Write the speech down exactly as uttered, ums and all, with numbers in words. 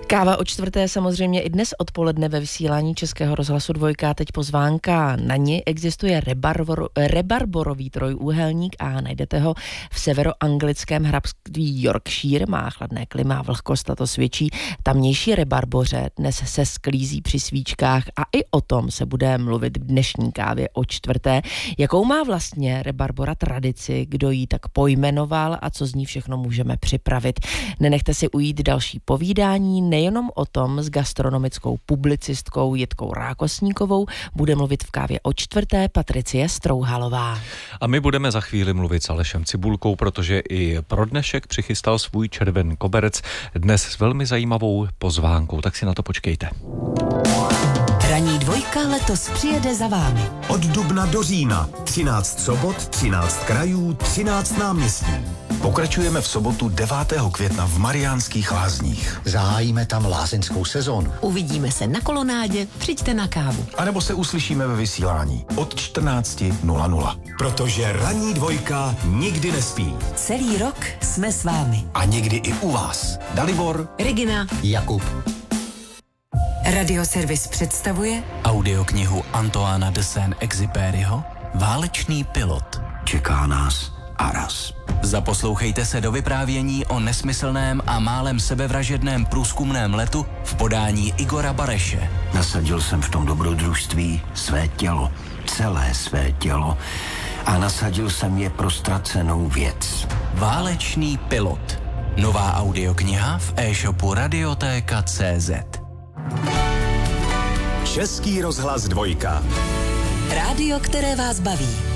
Káva o čtvrté samozřejmě i dnes odpoledne ve vysílání Českého rozhlasu Dvojka. Teď pozvánka na ni. Existuje rebarbor, rebarborový trojúhelník a najdete ho v severoanglickém hrabství Yorkshire. Má chladné klima, vlhkost, a to svědčí. Tamnější rebarboře dnes se sklízí při svíčkách a i o tom se bude mluvit v dnešní kávě o čtvrté. Jakou má vlastně rebarbora tradici, kdo ji tak pojmenoval a co z ní všechno můžeme připravit. Nenechte si ujít další povídání, nejenom o tom s gastronomickou publicistkou Jitkou Rákosníkovou bude mluvit v kávě o čtvrté Patricie Strouhalová. A my budeme za chvíli mluvit s Alešem Cibulkou, protože i pro dnešek přichystal svůj červený koberec dnes s velmi zajímavou pozvánkou, tak si na to počkejte. Ranní dvojka letos přijede za vámi. Od dubna do října. třináct sobot, třináct krajů, třináct náměstí. Pokračujeme v sobotu devátého května v Mariánských Lázních. Zahájíme tam lázeňskou sezónu. Uvidíme se na kolonádě, přijďte na kávu. A nebo se uslyšíme ve vysílání od čtrnáct nula nula. Protože ranní dvojka nikdy nespí. Celý rok jsme s vámi. A někdy i u vás. Dalibor, Regina, Jakub. Radioservis představuje audioknihu Antoána de Saint-Exupéryho Válečný pilot. čeká nás Aras. Zaposlouchejte se do vyprávění o nesmyslném a málem sebevražedném průzkumném letu v podání Igora Bareše. Nasadil jsem v tom dobrodružství své tělo, celé své tělo a nasadil jsem je pro ztracenou věc. Válečný pilot. Nová audiokniha v e-shopu radiotéka tečka cé zet. Český rozhlas Dvojka. rádio, které vás baví.